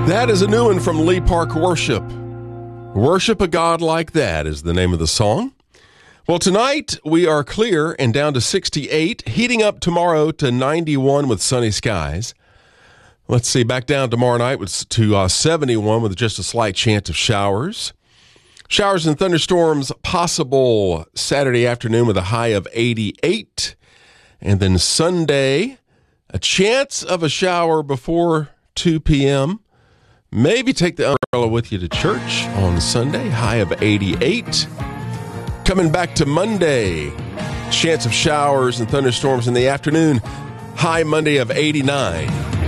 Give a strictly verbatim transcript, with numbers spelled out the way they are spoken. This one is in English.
That is a new one from Lee Park Worship. Worship a God Like That is the name of the song. Well, tonight we are clear and down to sixty-eight, heating up tomorrow to ninety-one with sunny skies. Let's see, back down tomorrow night with, to uh, seventy-one with just a slight chance of showers. Showers and thunderstorms possible Saturday afternoon with a high of eighty-eight. And then Sunday, a chance of a shower before two p.m. Maybe take the umbrella with you to church on Sunday, high of eighty-eight. Coming back to Monday, chance of showers and thunderstorms in the afternoon, high Monday of eighty-nine.